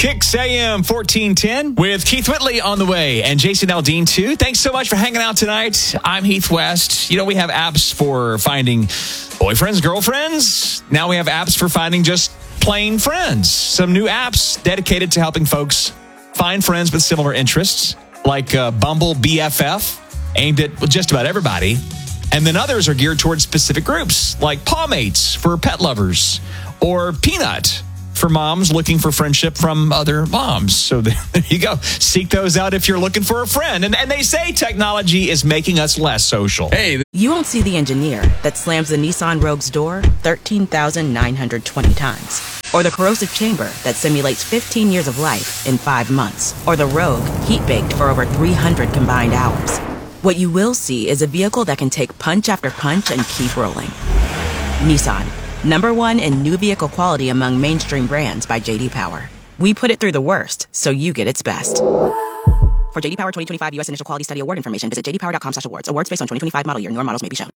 Kicks AM 1410 with Keith Whitley on the way and Jason Aldean too. Thanks so much for hanging out tonight. I'm Heath West. You know, we have apps for finding boyfriends, girlfriends. Now we have apps for finding just plain friends. Some new apps dedicated to helping folks find friends with similar interests, like Bumble BFF, aimed at just about everybody. And then others are geared towards specific groups, like Paw Mates for pet lovers, or Peanut for moms looking for friendship from other moms. So there you go. Seek those out if you're looking for a friend. And they say technology is making us less social. Hey. You won't see the engineer that slams the Nissan Rogue's door 13,920 times. Or the corrosive chamber that simulates 15 years of life in 5 months. Or the Rogue heat-baked for over 300 combined hours. What you will see is a vehicle that can take punch after punch and keep rolling. Nissan. #1 in new vehicle quality among mainstream brands by J.D. Power. We put it through the worst, so you get its best. For J.D. Power 2025 U.S. Initial Quality Study Award information, visit jdpower.com/awards. Awards based on 2025 model year. Newer models may be shown.